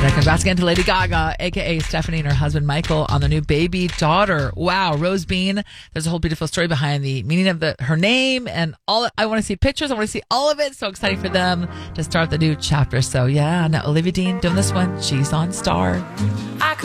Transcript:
Congrats again to Lady Gaga, a.k.a. Stephanie, and her husband Michael on their new baby daughter. Wow, Rose Bean. There's a whole beautiful story behind the meaning of her name and all. I want to see pictures. I want to see all of it. So exciting for them to start the new chapter. So yeah, now Olivia Dean doing this one. She's on Star.